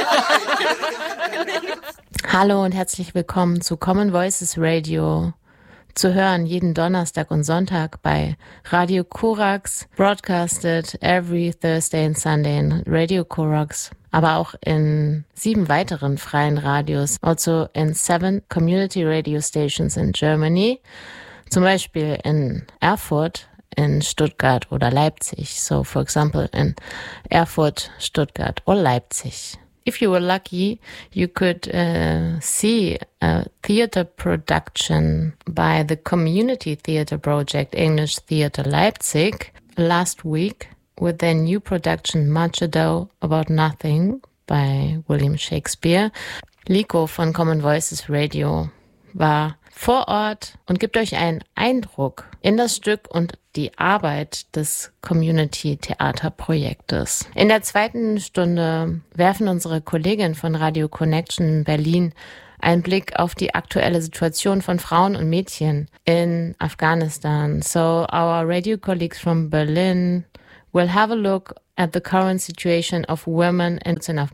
Hallo und herzlich willkommen zu Common Voices Radio. Zu hören jeden Donnerstag und Sonntag bei Radio Korax, broadcasted every Thursday and Sunday in Radio Korax, aber auch in 7 weiteren freien Radios, also in 7 community radio stations in Germany, zum Beispiel in Erfurt, in Stuttgart oder Leipzig. So, for example, in Erfurt, Stuttgart or Leipzig. If you were lucky, you could see a theater production by the Community Theater Project English Theater Leipzig last week with their new production Much Ado About Nothing by William Shakespeare. Liko von Common Voices Radio war vor Ort und gibt euch einen Eindruck in das Stück und die Arbeit des Community-Theater-Projektes. In der zweiten Stunde werfen unsere Kolleginnen von Radio Connection in Berlin einen Blick auf die aktuelle Situation von Frauen und Mädchen in Afghanistan. So our radio colleagues from Berlin will have a look at the current situation of women in